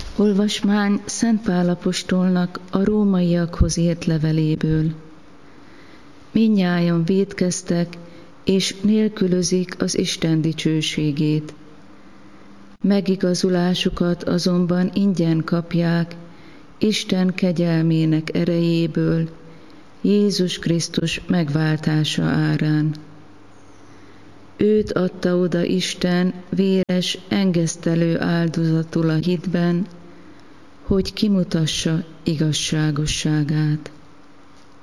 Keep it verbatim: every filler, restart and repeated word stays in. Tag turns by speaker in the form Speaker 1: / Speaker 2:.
Speaker 1: Olvasmány Szent Pál apostolnak a rómaiakhoz írt leveléből. Mindnyájan vétkeztek, és nélkülözik az Isten dicsőségét. Megigazulásukat azonban ingyen kapják, Isten kegyelmének erejéből, Jézus Krisztus megváltása árán. Őt adta oda Isten véres, engesztelő áldozatul a hitben, hogy kimutassa igazságosságát.